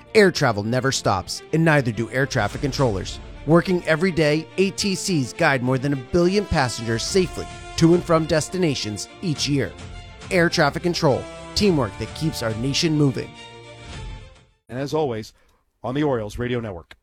Air travel never stops, and neither do air traffic controllers. Working every day, ATCs guide more than 1 billion passengers safely to and from destinations each year. Air traffic control, teamwork that keeps our nation moving. And as always, on the Orioles Radio Network.